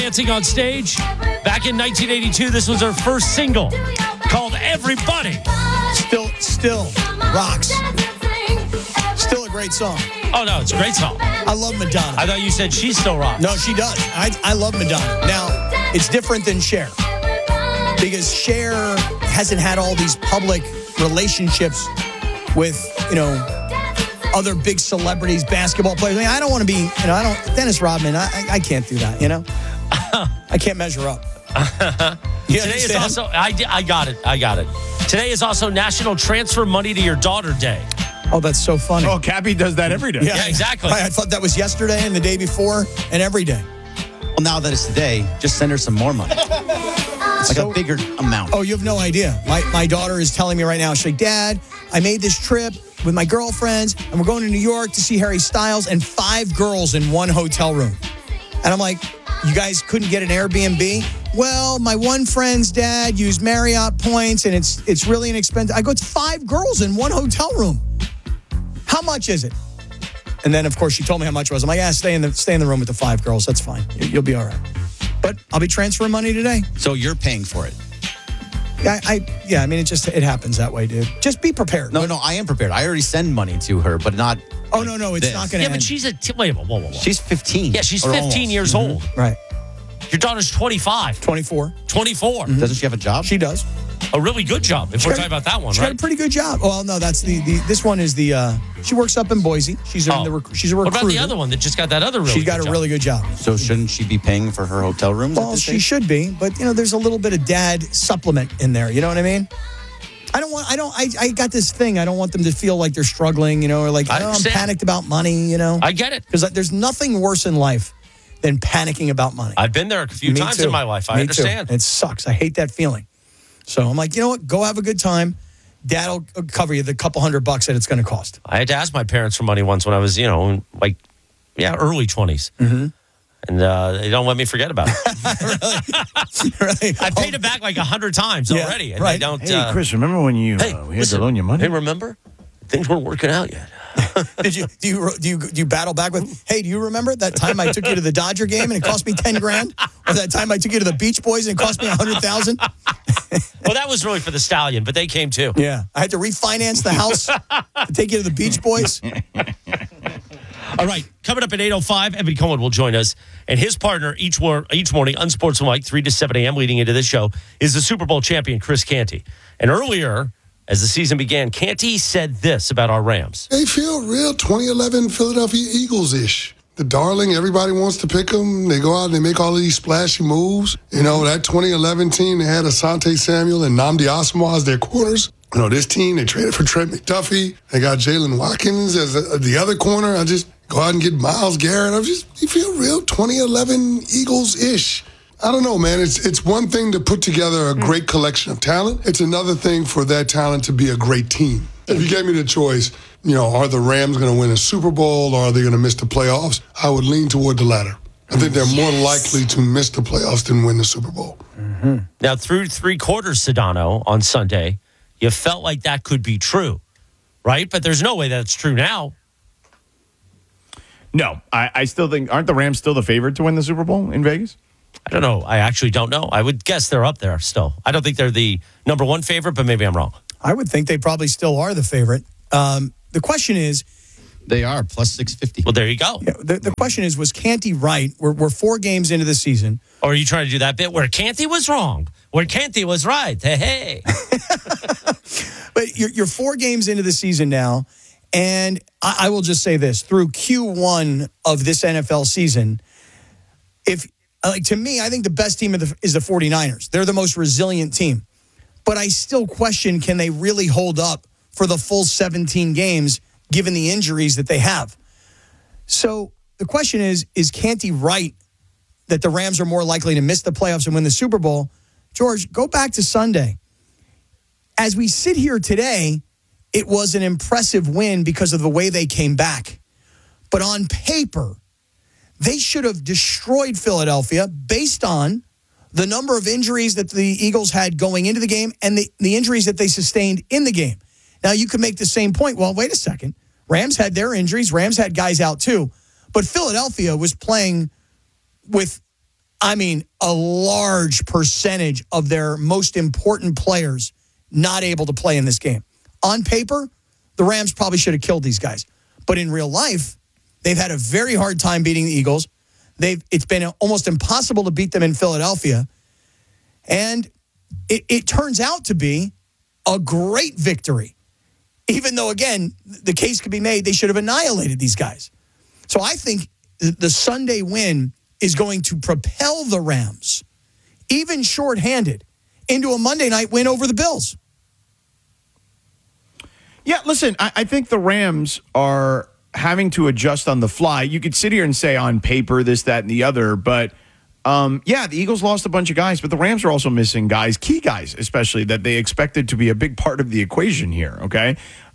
Dancing on stage. Back in 1982, this was her first single called Everybody. Still rocks. Still a great song. Oh, no, it's a great song. I love Madonna. I thought you said she still rocks. No, she does. I love Madonna. Now, it's different than Cher. Because Cher hasn't had all these public relationships with, other big celebrities, basketball players. I don't want to be, Dennis Rodman, I can't do that, I can't measure up. Today is also, I got it. Today is also National Transfer Money to Your Daughter Day. Oh, that's so funny. Oh, Cappy does that every day. Yeah, exactly. I thought that was yesterday and the day before and every day. Well, now that it's today, just send her some more money. It's like a bigger amount. Oh, you have no idea. My daughter is telling me right now, she's like, Dad, I made this trip with my girlfriends, and we're going to New York to see Harry Styles, and 5 girls in one hotel room. And I'm like, you guys couldn't get an Airbnb? Well, my one friend's dad used Marriott points, and it's really inexpensive. I go, it's 5 girls in one hotel room. How much is it? And then, of course, she told me how much it was. I'm like, stay in the room with the 5 girls. That's fine. You'll be all right. But I'll be transferring money today. So you're paying for it? It happens that way, dude. Just be prepared. No, I am prepared. I already send money to her, but not. Oh, no, it's not going to Yeah, but she's whoa. She's 15. Yeah, she's or 15 almost. years old. Right. Your daughter's 25. 24. 24. Mm-hmm. Doesn't she have a job? She does. A really good job, if we're talking about that one, She right? got a pretty good job. Well, no, that's this one is she works up in Boise. She's a recruiter. What about the other one that just got that other really She's got good a really good job. So shouldn't she be paying for her hotel rooms? Well, she should be, but there's a little bit of dad supplement in there. You know what I mean? I got this thing. I don't want them to feel like they're struggling, or like, I'm panicked about money, I get it. Because there's nothing worse in life than panicking about money. I've been there a few times in my life. I understand. It sucks. I hate that feeling. So I'm like, you know what? Go have a good time. Dad'll cover you the couple $100 that it's going to cost. I had to ask my parents for money once when I was, early 20s. Mm-hmm. And they don't let me forget about it. Really? I paid it back like 100 times already. And right. they don't. Hey, Chris, remember when we had to loan you money? Hey, remember? Things weren't working out yet. Do you battle back with, hey, do you remember that time I took you to the Dodger game and it cost me $10,000? Or that time I took you to the Beach Boys and it cost me $100,000? Well, that was really for the Stallion, but they came too. Yeah. I had to refinance the house to take you to the Beach Boys. All right, coming up at 8:05, Evan Cohen will join us. And his partner each morning, Unsportsmanlike, 3 to 7 a.m., leading into this show, is the Super Bowl champion, Chris Canty. And earlier, as the season began, Canty said this about our Rams. They feel real 2011 Philadelphia Eagles-ish. The darling, everybody wants to pick them. They go out and they make all of these splashy moves. That 2011 team, they had Asante Samuel and Nnamdi Asomugha as their corners. This team, they traded for Trent McDuffie. They got Jalen Watkins as the other corner. I just go out and get Myles Garrett. You feel real 2011 Eagles-ish. I don't know, man. It's one thing to put together a great collection of talent. It's another thing for that talent to be a great team. If you gave me the choice, are the Rams going to win a Super Bowl or are they going to miss the playoffs? I would lean toward the latter. I think they're more likely to miss the playoffs than win the Super Bowl. Mm-hmm. Now, through 3 quarters, Sedano, on Sunday, you felt like that could be true, right? But there's no way that's true now. No, I still think, aren't the Rams still the favorite to win the Super Bowl in Vegas? I don't know. I actually don't know. I would guess they're up there still. I don't think they're the number 1 favorite, but maybe I'm wrong. I would think they probably still are the favorite. The question is... They are, plus 650. Well, there you go. Yeah, the question is, was Canty right? We're 4 games into the season. Or are you trying to do that bit where Canty was wrong, where Canty was right? Hey. But you're 4 games into the season now, and I will just say this. Through Q1 of this NFL season, to me, I think the best team is the 49ers. They're the most resilient team. But I still question, can they really hold up for the full 17 games given the injuries that they have? So the question is Canty right that the Rams are more likely to miss the playoffs and win the Super Bowl? George, go back to Sunday. As we sit here today, it was an impressive win because of the way they came back. But on paper, they should have destroyed Philadelphia based on the number of injuries that the Eagles had going into the game and the injuries that they sustained in the game. Now, you could make the same point. Well, wait a second. Rams had their injuries. Rams had guys out too. But Philadelphia was playing with I mean, a large percentage of their most important players not able to play in this game. On paper, the Rams probably should have killed these guys. But in real life, they've had a very hard time beating the Eagles. It's been almost impossible to beat them in Philadelphia. And it turns out to be a great victory. Even though, again, the case could be made they should have annihilated these guys. So I think the Sunday win is going to propel the Rams, even shorthanded, into a Monday night win over the Bills. Yeah, listen, I think the Rams are having to adjust on the fly. You could sit here and say on paper this, that, and the other, but the Eagles lost a bunch of guys, but the Rams are also missing guys, key guys especially, that they expected to be a big part of the equation here, okay?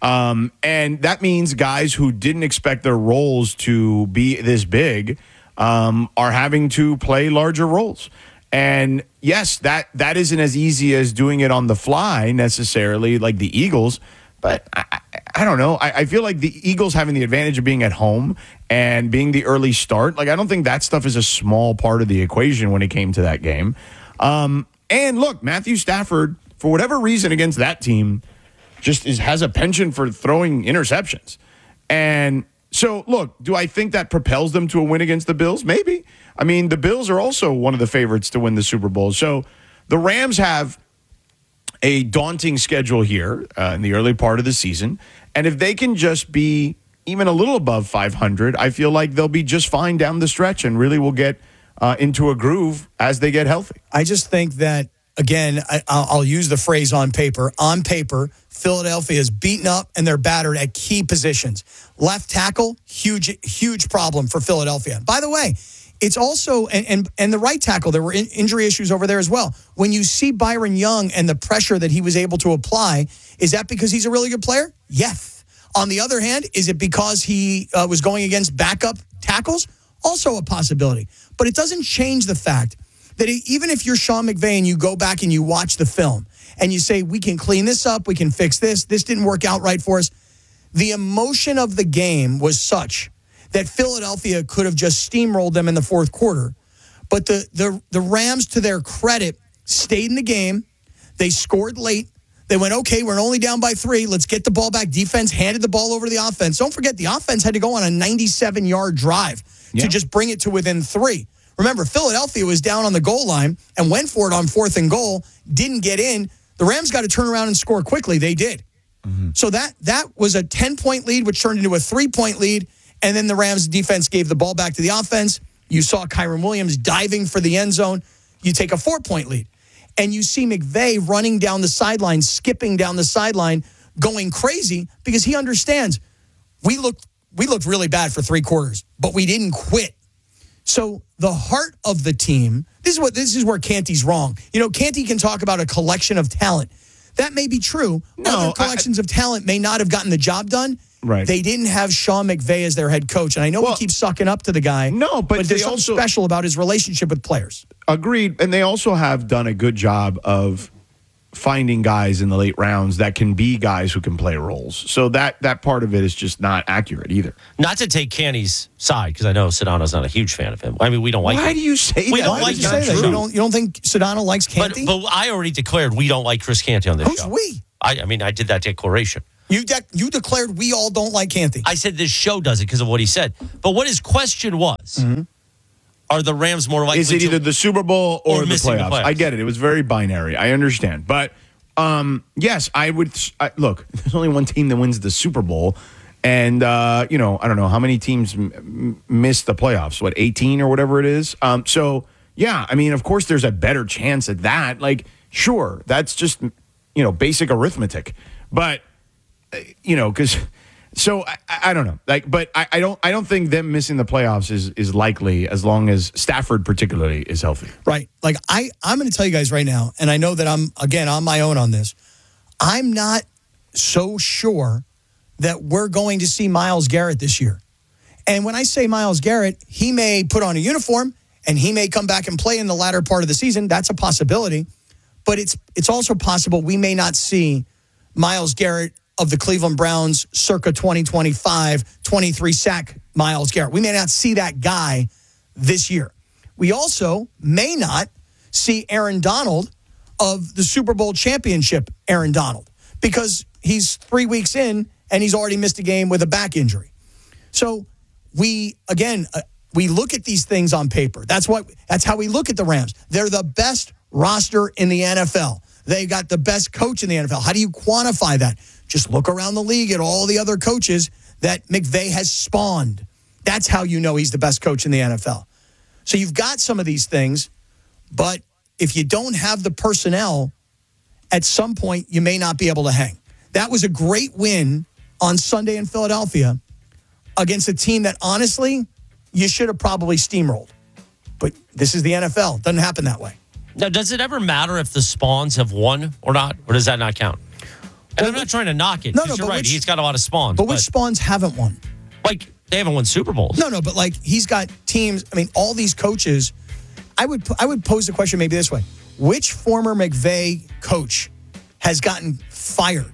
And that means guys who didn't expect their roles to be this big are having to play larger roles. And yes, that isn't as easy as doing it on the fly necessarily like the Eagles, but I don't know. I feel like the Eagles having the advantage of being at home and being the early start, like I don't think that stuff is a small part of the equation when it came to that game. And look, Matthew Stafford, for whatever reason against that team, just has a penchant for throwing interceptions. And so, look, do I think that propels them to a win against the Bills? Maybe. I mean, the Bills are also one of the favorites to win the Super Bowl. So the Rams have a daunting schedule here in the early part of the season. And if they can just be even a little above 500, I feel like they'll be just fine down the stretch and really will get into a groove as they get healthy. I just think that, again, I'll use the phrase on paper. On paper, Philadelphia is beaten up and they're battered at key positions. Left tackle, huge problem for Philadelphia. By the way, it's also, and the right tackle, there were injury issues over there as well. When you see Byron Young and the pressure that he was able to apply, is that because he's a really good player? Yes. On the other hand, is it because he was going against backup tackles? Also a possibility. But it doesn't change the fact that even if you're Sean McVay and you go back and you watch the film and you say, we can clean this up, we can fix this didn't work out right for us, the emotion of the game was such that Philadelphia could have just steamrolled them in the fourth quarter. But the Rams, to their credit, stayed in the game. They scored late. They went, okay, we're only down by 3. Let's get the ball back. Defense handed the ball over to the offense. Don't forget, the offense had to go on a 97-yard drive to just bring it to within 3. Remember, Philadelphia was down on the goal line and went for it on 4th and goal, didn't get in. The Rams got to turn around and score quickly. They did. Mm-hmm. So that was a 10-point lead, which turned into a 3-point lead, and then the Rams defense gave the ball back to the offense. You saw Kyren Williams diving for the end zone. You take a 4-point lead. And you see McVay running down the sideline, skipping down the sideline, going crazy because he understands we looked really bad for 3 quarters, but we didn't quit. So the heart of the team, this is where Canty's wrong. You know, Canty can talk about a collection of talent. That may be true. Other collections of talent may not have gotten the job done. Right. They didn't have Sean McVay as their head coach. And I know we keep sucking up to the guy. No, but there's something special about his relationship with players. Agreed. And they also have done a good job of finding guys in the late rounds that can be guys who can play roles. So that part of it is just not accurate either. Not to take Canty's side, because I know Sedano's not a huge fan of him. I mean, we don't like him. Why do you say we that? Don't like you say that? You don't think Sedano likes Canty? But I already declared we don't like Chris Canty on this show. Who's we? I mean, I did that declaration. You declared we all don't like Canty. I said this show does it because of what he said. But what his question was, are the Rams more likely Is it either the Super Bowl or the missing playoffs? the playoffs? I get it. It was very binary. I understand. But, yes, I would look, there's only one team that wins the Super Bowl. And, I don't know how many teams miss the playoffs. What, 18 or whatever it is? So, yeah, I mean, of course, there's a better chance at that. Like, sure, that's just, basic arithmetic. But, because... So I don't know, but I don't think them missing the playoffs is likely as long as Stafford particularly is healthy. Right. Like I'm going to tell you guys right now, and I know that I'm again on my own on this. I'm not so sure that we're going to see Myles Garrett this year. And when I say Myles Garrett, he may put on a uniform and he may come back and play in the latter part of the season. That's a possibility. But it's also possible we may not see Myles Garrett of the Cleveland Browns circa 2025, 23-sack Myles Garrett. We may not see that guy this year. we also may not see Aaron Donald of the Super Bowl championship Aaron Donald because he's 3 weeks in and he's already missed a game with a back injury. So we look at these things on paper. That's how we look at the Rams. They're the best roster in the NFL. They got the best coach in the NFL. How do you quantify that? Just look around the league at all the other coaches that McVay has spawned. That's how you know he's the best coach in the NFL. So you've got some of these things, but if you don't have the personnel, at some point you may not be able to hang. That was a great win on Sunday in Philadelphia against a team that, honestly, you should have probably steamrolled. But this is the NFL. Doesn't happen that way. Now, does it ever matter if the Spawns have won or not, or does that not count? And I'm not trying to knock it. No, you're right. He's got a lot of Spawns. But which Spawns haven't won? Like, they haven't won Super Bowls. No, but like he's got teams. I mean, all these coaches. I would pose the question maybe this way: which former McVay coach has gotten fired?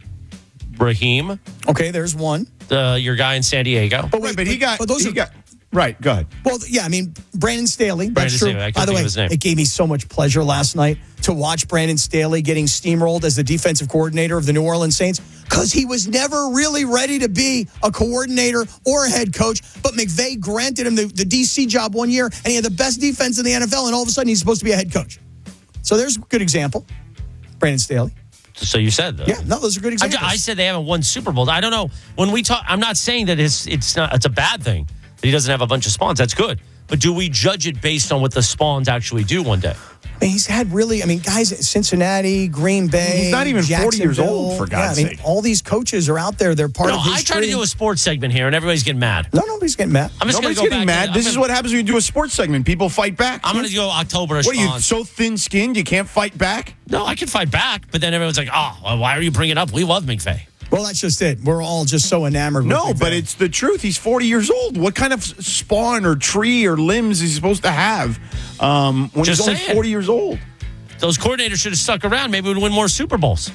Raheem. Okay, there's one. Your guy in San Diego. But he got. Right, go ahead. Well, yeah, I mean, Brandon Staley. That's true. Staley, By the way, it gave me so much pleasure last night to watch Brandon Staley getting steamrolled as the defensive coordinator of the New Orleans Saints because he was never really ready to be a coordinator or a head coach. But McVay granted him the DC job 1 year, and he had the best defense in the NFL, and all of a sudden he's supposed to be a head coach. So there's a good example. Brandon Staley. So you said that. Yeah, no, those are good examples. I said they haven't won Super Bowls. I don't know. When we talk, I'm not saying that it's a bad thing. He doesn't have a bunch of Spawns. That's good. But do we judge it based on what the Spawns actually do one day? I mean, he's had guys at Cincinnati, Green Bay. He's not even 40 years old, for God's sake. All these coaches are out there. They're part of history. I try to do a sports segment here, and everybody's getting mad. No, nobody's getting mad. Nobody's getting mad. This is what happens when you do a sports segment. People fight back. I'm going to go October-ish. What are you, so thin-skinned you can't fight back? No, I can fight back, but then everyone's like, well, why are you bringing it up? We love McVay. Well, that's just it. We're all just so enamored with McVay. But it's the truth. He's 40 years old. What kind of spawn or tree or limbs is he supposed to have when he's only 40 years old? Those coordinators should have stuck around. Maybe we'd win more Super Bowls.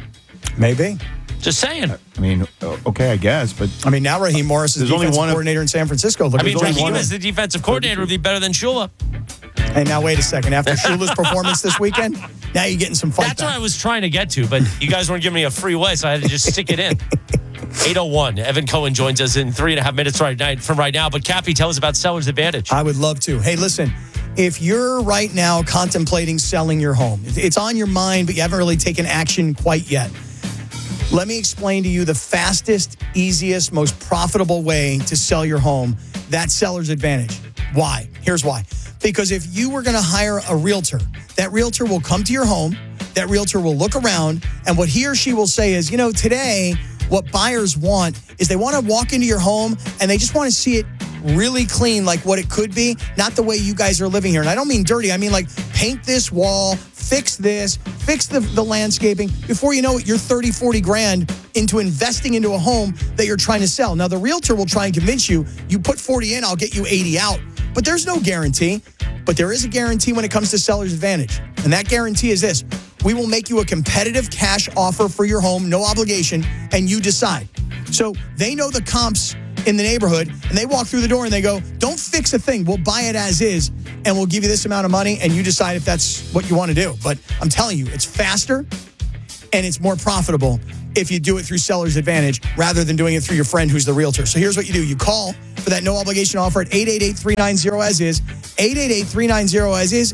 Maybe. Just saying. I mean, okay, I guess. But I mean, now Raheem Morris is the defensive coordinator in San Francisco. Raheem as the defensive coordinator would be better than Shula. And now, wait a second. After Shula's performance this weekend, now you're getting some fight That's what I was trying to get to, but you guys weren't giving me a free way, so I had to just stick it in. 8:01. Evan Cohen joins us in 3.5 minutes from right now. But Cappy, tell us about Seller's Advantage. I would love to. Hey, listen. If you're right now contemplating selling your home, it's on your mind, but you haven't really taken action quite yet. Let me explain to you the fastest, easiest, most profitable way to sell your home. That's Seller's Advantage. Why? Here's why. Because if you were going to hire a realtor, that realtor will come to your home, that realtor will look around, and what he or she will say is, today, what buyers want is they want to walk into your home and they just want to see it really clean, like what it could be, not the way you guys are living here. And I don't mean dirty. I mean like paint this wall, fix this, fix the landscaping. Before you know it, you're 30, 40 grand into investing into a home that you're trying to sell. Now, the realtor will try and convince you, you put 40 in, I'll get you 80 out. But there's no guarantee. But there is a guarantee when it comes to Seller's Advantage. And that guarantee is this. We will make you a competitive cash offer for your home, no obligation, and you decide. So they know the comps in the neighborhood, and they walk through the door and they go, don't fix a thing. We'll buy it as is, and we'll give you this amount of money, and you decide if that's what you want to do. But I'm telling you, it's faster, and it's more profitable if you do it through Seller's Advantage rather than doing it through your friend who's the realtor. So here's what you do. You call for that no obligation offer at 888-390-AS-IS, 888-390-AS-IS,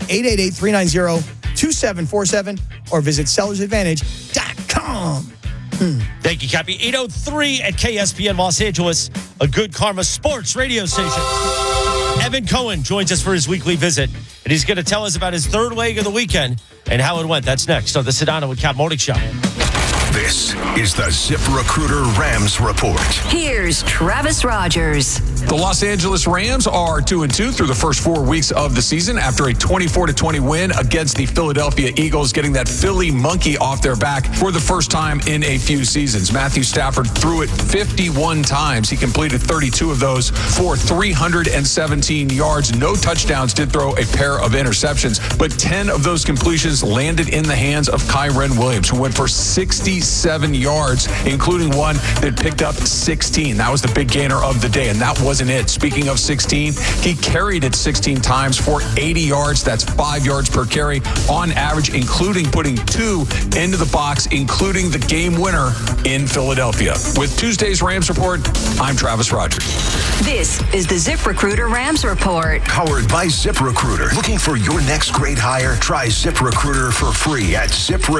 888-390-2747, or visit sellersadvantage.com. Thank you, Cappy. 8:03 at KSPN Los Angeles, a Good Karma Sports radio station. Evan Cohen joins us for his weekly visit, and he's going to tell us about his third leg of the weekend and how it went. That's next on the Sedano with Cap Morning Show. This is the ZipRecruiter Rams Report. Here's Travis Rogers. The Los Angeles Rams are 2-2 through the first 4 weeks of the season after a 24-20 win against the Philadelphia Eagles, getting that Philly monkey off their back for the first time in a few seasons. Matthew Stafford threw it 51 times. He completed 32 of those for 317 yards. No touchdowns, did throw a pair of interceptions, but 10 of those completions landed in the hands of Kyren Williams, who went for 67 yards, including one that picked up 16. That was the big gainer of the day, and that was wasn't it. Speaking of 16, he carried it 16 times for 80 yards. That's 5 yards per carry on average, including putting 2 into the box, including the game winner in Philadelphia. With Tuesday's Rams Report, I'm Travis Rogers. This is the ZipRecruiter Rams Report. Powered by ZipRecruiter. Looking for your next great hire? Try ZipRecruiter for free at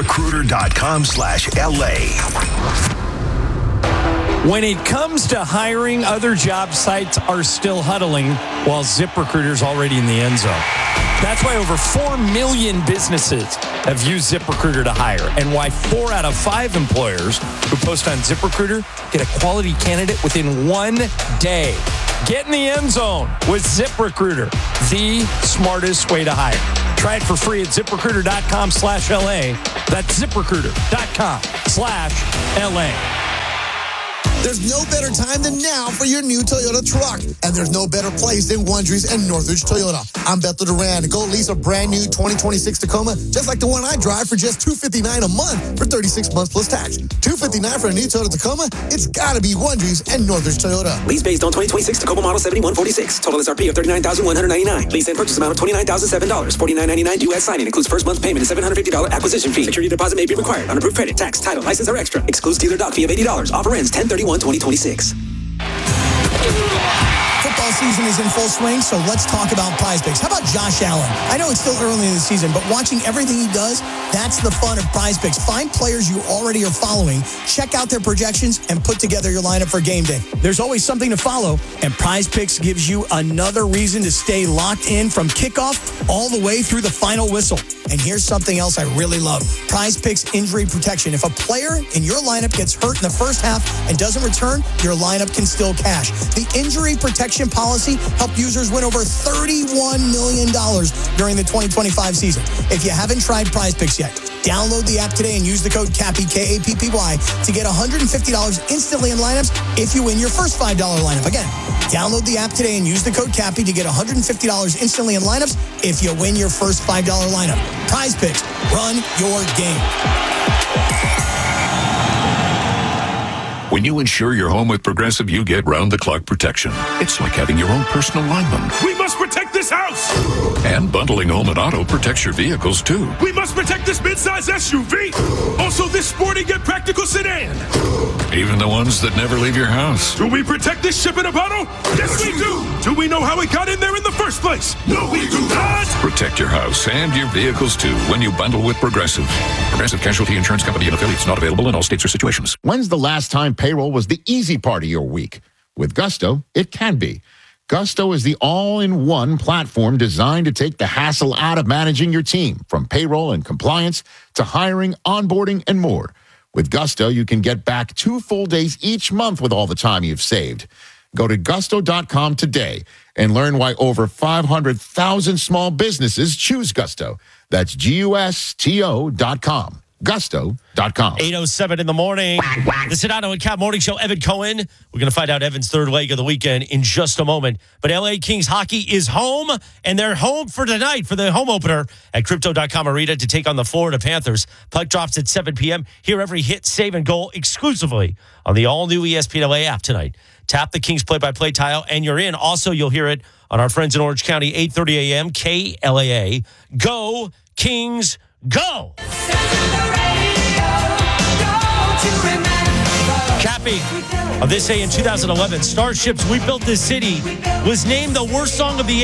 ZipRecruiter.com/LA. When it comes to hiring, other job sites are still huddling while ZipRecruiter's already in the end zone. That's why over 4 million businesses have used ZipRecruiter to hire, and why 4 out of 5 employers who post on ZipRecruiter get a quality candidate within 1 day. Get in the end zone with ZipRecruiter, the smartest way to hire. Try it for free at ZipRecruiter.com/LA. That's ZipRecruiter.com/LA. There's no better time than now for your new Toyota truck. And there's no better place than Wondries and Northridge Toyota. I'm Bethel Duran. Go lease a brand new 2026 Tacoma, just like the one I drive, for just $259 a month for 36 months plus tax. $259 for a new Toyota Tacoma? It's got to be Wondries and Northridge Toyota. Lease based on 2026 Tacoma model 7146. Total SRP of $39,199. Lease and purchase amount of $29,007. $49.99 U.S. signing. Includes first month payment and $750 acquisition fee. Security deposit may be required. Unapproved credit, tax, title, license, or extra. Excludes dealer doc fee of $80. Offer ends 10/31/2026. Football season is in full swing, so let's talk about Prize Picks. How about Josh Allen? I know it's still early in the season, but watching everything he does, that's the fun of Prize Picks. Find players you already are following, check out their projections, and put together your lineup for game day. There's always something to follow, and Prize Picks gives you another reason to stay locked in from kickoff all the way through the final whistle. And here's something else I really love. Prize Picks injury protection. If a player in your lineup gets hurt in the first half and doesn't return, your lineup can still cash. The injury protection policy helped users win over $31 million during the 2025 season. If you haven't tried Prize Picks yet, download the app today and use the code CAPPY, K-A-P-P-Y, to get $150 instantly in lineups if you win your first $5 lineup. Again, download the app today and use the code CAPPY to get $150 instantly in lineups if you win your first $5 lineup. Prize Picks, run your game. When you insure your home with Progressive, you get round-the-clock protection. It's like having your own personal lineman. We must protect this house! And bundling home and auto protects your vehicles, too. We must protect this midsize SUV! Also this sporty yet practical sedan! Even the ones that never leave your house. Do we protect this ship in a bottle? Yes, we do! Do we know how it got in there in the first place? No, we do not! Protect your house and your vehicles, too, when you bundle with Progressive. Progressive Casualty Insurance Company and affiliates, not available in all states or situations. When's the last time payroll was the easy part of your week? With Gusto, it can be. Gusto is the all-in-one platform designed to take the hassle out of managing your team, from payroll and compliance to hiring, onboarding, and more. With Gusto, you can get back 2 full days each month with all the time you've saved. Go to gusto.com today and learn why over 500,000 small businesses choose Gusto. That's GUSTO.com. Gusto.com. 8:07 in the morning. The Sedano and Cap Morning Show. Evan Cohen. We're going to find out Evan's third leg of the weekend in just a moment. But LA Kings hockey is home, and they're home for tonight for the home opener at Crypto.com Arena to take on the Florida Panthers. Puck drops at 7 p.m. Hear every hit, save, and goal exclusively on the all-new ESPN LA app tonight. Tap the Kings play-by-play tile, and you're in. Also, you'll hear it on our friends in Orange County, 8:30 a.m., KLAA. Go, Kings, go! Cappy, on this day in 2011, Starship's We Built This City was named the worst song of the